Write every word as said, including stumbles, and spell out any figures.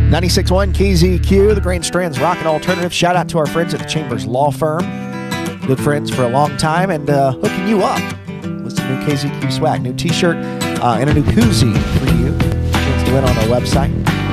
ninety-six point one K Z Q, the Grand Strand's Rock and Alternative. Shout out to our friends at the Chambers Law Firm. Good friends for a long time, and uh, hooking you up with some new K Z Q swag. New t-shirt uh, and a new koozie for you. Chance to win on our website.